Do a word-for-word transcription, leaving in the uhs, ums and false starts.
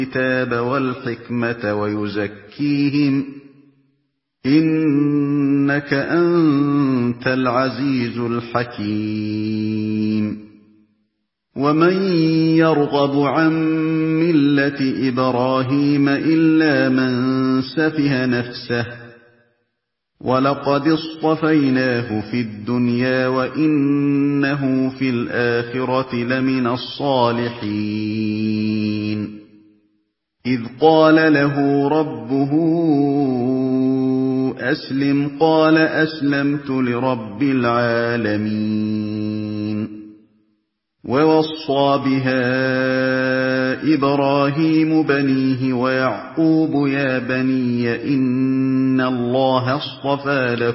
الكتاب والحكمة ويزكيهم إنك أنت العزيز الحكيم ومن يرغب عن ملة إبراهيم إلا من سفه نفسه ولقد اصطفيناه في الدنيا وإنه في الآخرة لمن الصالحين إذ قال له ربه أسلم قال أسلمت لرب العالمين ووصى بها إبراهيم بنيه ويعقوب يا بني إن الله اصطفى لكم